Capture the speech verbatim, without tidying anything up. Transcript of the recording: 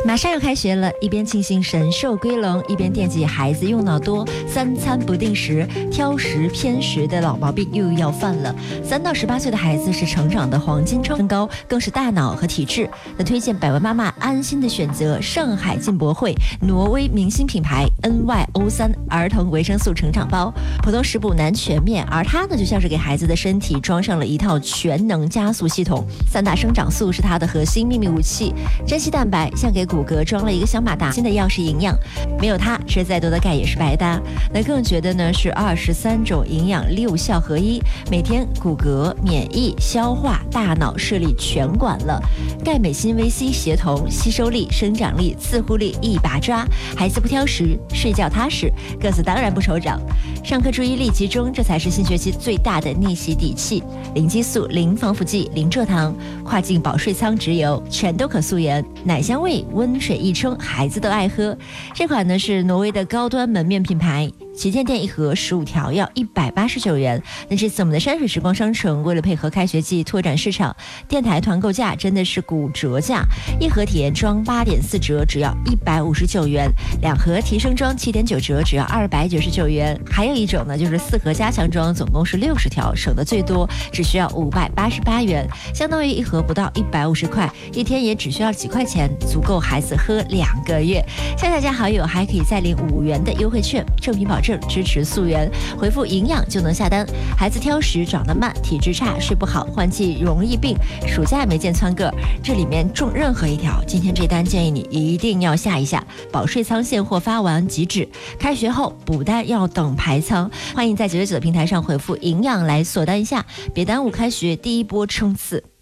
马上要开学了，一边庆幸神兽归笼，一边惦记孩子用脑多，三餐不定时、挑食偏食的老毛病又要犯了。三到十八岁的孩子是成长的黄金窗，身高更是大脑和体质。那推荐百万妈妈安心的选择上海进博会挪威明星品牌 N Y O 三 儿童维生素成长包，普通食补难全面，而它呢就像是给孩子的身体装上了一套全能加速系统。三大生长素是它的核心秘密武器，珍稀蛋白像给骨骼装了一个小马达，新的钥匙营养，没有它吃再多的钙也是白搭。那更觉得呢是二十三种营养六效合一，每天骨骼、免疫、消化、大脑、视力全管了。钙镁锌维 C 协同，吸收力、生长力、自护力一把抓，孩子不挑食，睡觉踏实，个子当然不愁长。上课注意力集中，这才是新学期最大的逆袭底气。零激素、零防腐剂、零蔗糖，跨境保税仓直邮，全都可溯源，奶香味，温水一冲，孩子都爱喝。这款呢是挪威的高端门面品牌，旗舰店一盒十五条要一百八十九元。那这次我们的山水时光商城为了配合开学季拓展市场，电台团购价真的是骨折价，一盒体验装八点四折只要一百五十九元，两盒提升装七点九折只要二百九十九元。还有一种呢就是四盒加强装，总共是六十条，省的最多只需要五百八十八元，相当于一盒不到一百五十块，一天也只需要几块钱，足够孩子喝两个月。下载加好友还可以再领五元的优惠券，正品保证，支持溯源，回复营养就能下单。孩子挑食、长得慢、体质差、睡不好、换季容易病，暑假没见窜个，这里面中任何一条，今天这单建议你一定要下一下。保税仓现货发完即止，开学后补单要等排仓，欢迎在九九九的平台上回复营养来锁单一下，别耽误开学第一波冲刺。